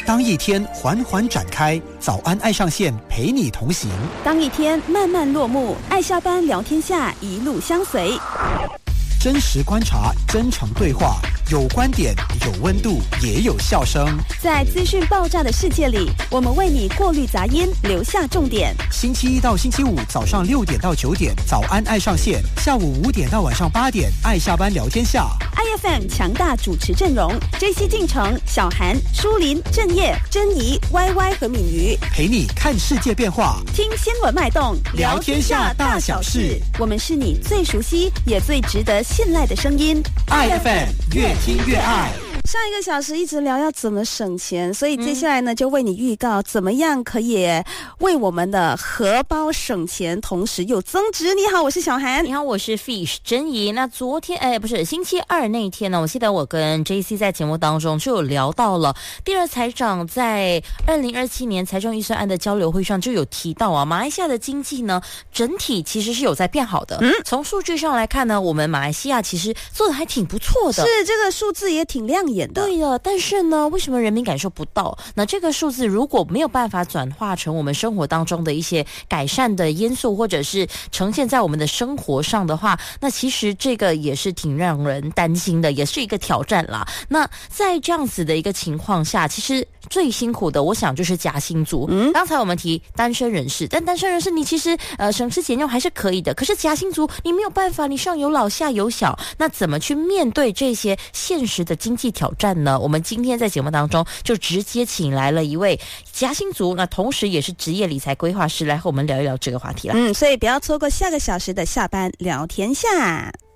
当一天缓缓展开，早安爱上线陪你同行。 当一天慢慢落幕，爱下班聊天下一路相随。 真实观察，真诚对话，有观点，有温度，也有笑声。 在资讯爆炸的世界里，我们为你过滤杂音，留下重点。 星期一到星期五早上6点到9点，早安爱上线；下午5点到晚上8点，爱下班聊天下。 IFM 强大主持阵容 ：JC 进城、小韩、舒林、郑业、珍妮、YY 和敏瑜， 陪你看世界变化， 听新闻脉动， 聊天下大小事。 我们是你最熟悉也最值得信赖的声音。 IFM 越听越爱。 上一个小时一直聊要怎么省钱，所以接下来呢就为你预告怎么样可以为我们的荷包省钱，同时又增值。你好，我是小韩。 你好，我是 Fish 珍怡。那昨天星期二那一天呢，我记得我跟 JC 在节目当中就有聊到了第二财长在2027年财政预算案的交流会上就有提到啊，马来西亚的经济呢整体其实是有在变好的。从数据上来看呢，我们马来西亚其实做的还挺不错的， 是这个数字也挺亮眼的。 对的，但是呢，为什么人民感受不到？那这个数字如果没有办法转化成我们生活当中的一些改善的因素，或者是呈现在我们的生活上的话，那其实这个也是挺让人担心的，也是一个挑战啦。那在这样子的一个情况下，其实最辛苦的我想就是夹心族。刚才我们提单身人士，但单身人士你其实省吃俭用还是可以的，可是夹心族你没有办法，你上有老下有小，那怎么去面对这些现实的经济挑战呢？我们今天在节目当中就直接请来了一位夹心族，那同时也是职业理财规划师，来和我们聊一聊这个话题啦。 所以不要错过下个小时的下班聊天下。